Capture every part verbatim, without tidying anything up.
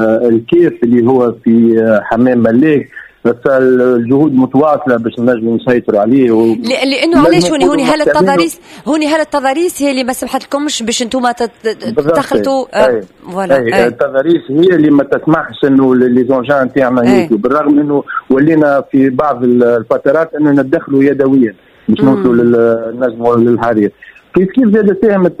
الكيف اللي هو في حمام ملاك، بس الجهود متواصله باش نجم نسيطروا عليه و... لانه علاش هوني هوني هل التضاريس هوني هل التضاريس هي اللي ما سمحت لكمش باش انتم تدخلتوا فوالا التضاريس هي اللي ما تسمحش انه لي زونجان تاعنا هيك، بالرغم انه ولينا في بعض الفترات انه ندخلوا يدويا باش نوصلوا للنجم للحريق. كيف كيف زاد ساهمت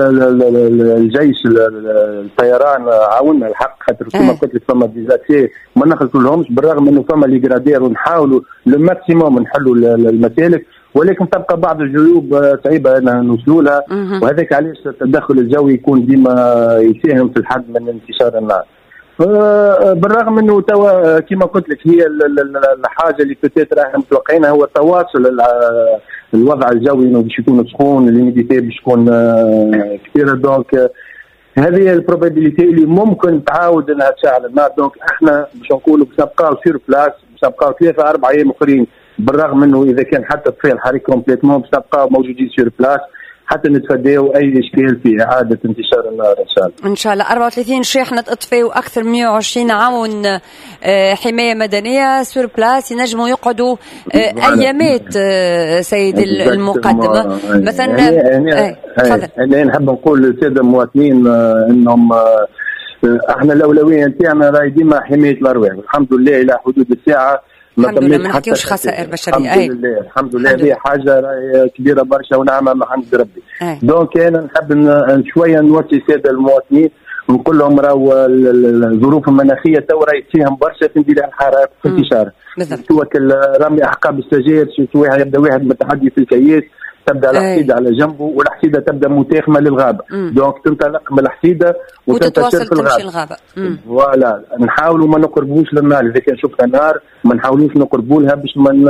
الجيش الطيران عاوننا الحق، خاطر كما قلت لك فما ديزاكسي ما نخلصوا لهمش، بالرغم انه فما لي جرادير ونحاولوا للماكسيموم نحلوا المسالك، ولكن تبقى بعض الجيوب صعيبه ان نوصلوا لها، وهذاك علاش التدخل الجوي يكون ديما يساهم في الحد من انتشار النار. بالرغم انه توا كما قلت لك هي الحاجه اللي بتات راح متوقعينها هو تواصل الوضع الجوي انه باش يكون سخون، الميديتي باش تكون كثيره، دونك هذه البروبابيليتي اللي ممكن تعاود انها تشعل النار. دونك احنا باش نقولوا باش نبقاو سير بلاس، باش نبقاو ثلاثه اربع ايام اخرين، بالرغم انه اذا كان حتى طفي الحريق كومبليتمون باش نبقاو موجودين سير بلاس حتى نتفاداو اي اشكال في اعاده انتشار النار ان شاء الله. ان شاء الله. أربعة وثلاثين شاحنه اطفاء واكثر من مئة وعشرين عون حمايه مدنيه سور بلاس ينجموا يقعدوا ايامات. سيد المقدم مثلا تفضل. انا نحب نقول للساده المواطنين انهم احنا الاولويه نتاعنا راهي ديما حمايه الارواح، الحمد لله الى حدود الساعه الحمد لله ما نحكيوش خسائر بشريه. الحمد لله الحمد لله هذه حاجه كبيره برشا ونعمه من عند ربي. دونك انا نحب شويه نوصي الساده المواطنين ونقول لهم راهو الظروف المناخيه تو راهي تساهم برشا في اندلاع الحرائق في انتشار. توكل رمي احقاب السجاير، شو واحد يبدا واحد متحدي في الكياس تبدا الحصيده على جنبه والحصيده تبدا متاخمه للغابه، دونك تنطلق من الحصيده وتنتشر في الغابه. الغابه فوالا نحاولوا ما نقربوش للنار، اذا كان شفنا نار ما نحاولوش نقربوا لها باش ما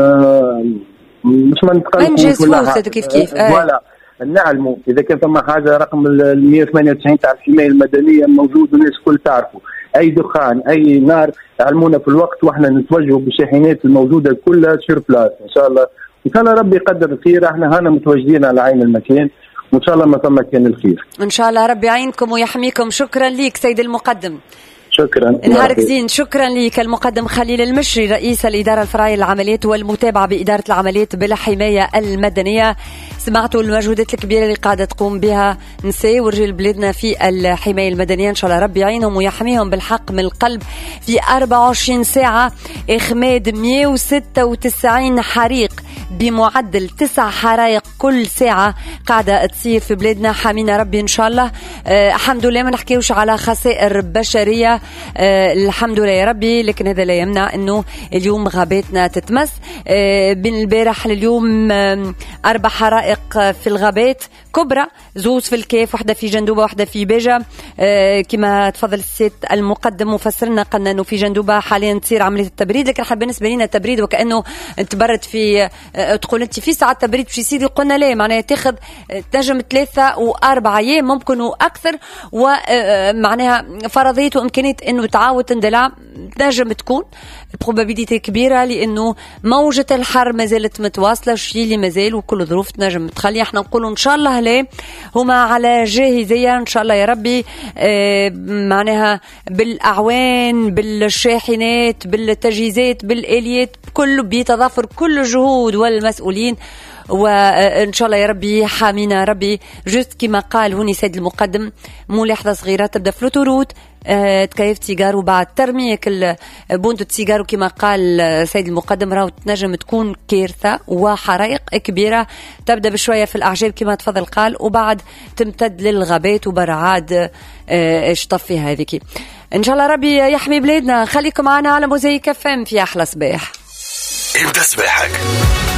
باش ما نتقلقوش ولا كيف كيف فوالا نعلموا. اذا كان ثم حاجه رقم مئة وثمانية وتسعين تاع الحمايه المدنيه موجود والناس الكل تعرفوا، اي دخان اي نار علمونا في الوقت واحنا نتوجهوا بالشاحنات الموجوده كلها سير بلاس ان شاء الله. ان شاء الله ربي يقدر الخير، احنا هنا متواجدين على عين المكان وان شاء الله ما ثم كان الخير ان شاء الله. ربي يعينكم ويحميكم. شكرا ليك سيد المقدم. شكرا. نهارك زين. شكرا لك المقدم خليل المشري رئيس الإدارة الفرعية للعمليات والمتابعة بإدارة العمليات بالحماية المدنية. سمعتوا المجهودات الكبيرة اللي قاعدة تقوم بها نساء ورجال بلادنا في الحماية المدنية، إن شاء الله ربي يعينهم ويحميهم بالحق من القلب. في أربعة وعشرين ساعة إخماد مئة وستة وتسعين حريق بمعدل تسع حرائق كل ساعة قاعدة تصير في بلادنا. حمينا ربي إن شاء الله. أه الحمد لله ما نحكيوش على خسائر بشرية أه الحمد لله يا ربي، لكن هذا لا يمنع أنه اليوم غاباتنا تتمس. أه بين البارح لليوم أه أربع حرائق في الغابات كبرى، زوز في الكيف، واحدة في جندوبة واحدة في بيجا. أه كما تفضل السيد المقدم وفسرنا قلنا أنه في جندوبة حاليا تصير عملية التبريد، لكن حاب بالنسبة لنا التبريد وكأنه تبرد في تقول انت في ساعات تبريد باش يصير، قلنا ليه معناها تاخذ تنجم ثلاثة وأربعة أيام ممكن وأكثر، ومعناها فرضية وإمكانية إنه تعاود تندلع تنجم تكون البروبابيليتي كبيرة، لأنه موجة الحر ما زالت متواصلة، الشيء اللي ما زال وكل ظروف تنجم تخلي احنا نقولوا إن شاء الله ليه هما على جاهزية إن شاء الله يا ربي. اه معناها بالأعوان بالشاحنات بالتجهيزات بالآليات كله بيتضافر كل الجهود والمسؤولين، وإن شاء الله يا ربي حامينا ربي. جست كما قال هوني سيد المقدم ملاحظة صغيرة، تبدأ فلوتوروت أه تكيف تيجار وبعد ترمي كل بوندو تيجار، وكما قال سيد المقدم راهو تنجم تكون كارثة وحرائق كبيرة تبدأ بشوية في الأعجاب كما تفضل قال، وبعد تمتد للغابات وبرعاد أه اشطفي هذيك. إن شاء الله ربي يحمي بلادنا. خليكم معنا على موزايك اف ام في أحلى صباح. ابدأ صباحك.